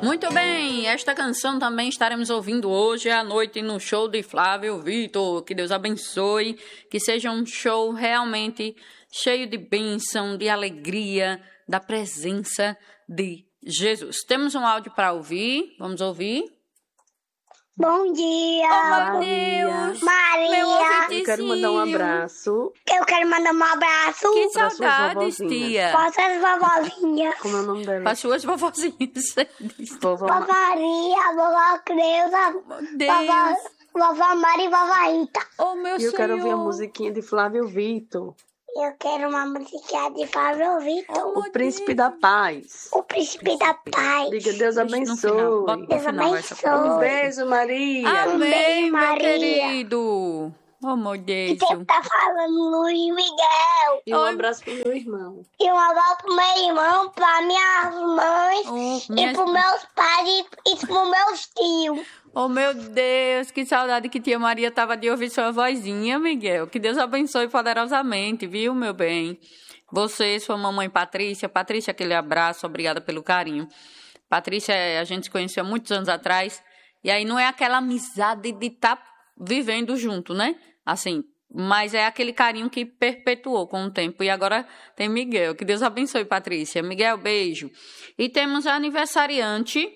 Muito bem, esta canção também estaremos ouvindo hoje à noite no show de Flávio Vitor. Que Deus abençoe, que seja um show realmente cheio de bênção, de alegria, da presença de Jesus. Temos um áudio para ouvir, vamos ouvir. Bom dia! Oh, meu Deus! Maria! Eu quero mandar um abraço. Eu quero mandar um abraço Que Para suas saudades, vovozinhas. tia! para as vovozinhas. Como é o nome dela? Para as suas vovozinhas. Vovó Vovó Maria, vovó Creuza, Deus! vovó Maria e vovó Rita. Oh, meu E eu Senhor! quero ouvir a musiquinha de Flávio Vitor. Eu quero uma musiquinha de Fábio Vitor. O Príncipe da Paz. O Príncipe da Paz. Diga, Deus No final, abençoe. bota no Deus final essa abençoe. Um beijo, Maria. Amém, meu Maria. querido! Oh, meu Que Deus! sempre tá falando Luiz Miguel. E um Oi. abraço pro meu irmão. E um abraço pro meu irmão, pra minhas mães, Oh, e minhas- pros meus pais e pros meus tios. Oh, meu Deus, que saudade que tia Maria tava de ouvir sua vozinha, Miguel. Que Deus abençoe poderosamente, viu, meu bem? Você, sua mamãe Patrícia. Patrícia, aquele abraço, obrigada pelo carinho. Patrícia, a gente se conheceu há muitos anos atrás, e aí não é aquela amizade de estar vivendo junto, né? Assim, mas é aquele carinho que perpetuou com o tempo. E agora tem Miguel. Que Deus abençoe, Patrícia. Miguel, beijo. E temos a aniversariante.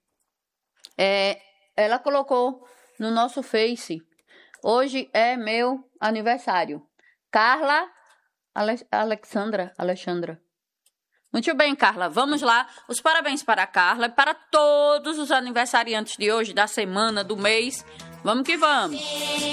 Ela colocou no nosso Face. Hoje é meu aniversário. Carla Alexandra. Muito bem, Carla. Vamos lá. Os parabéns para a Carla e para todos os aniversariantes de hoje, da semana, do mês. Vamos que vamos.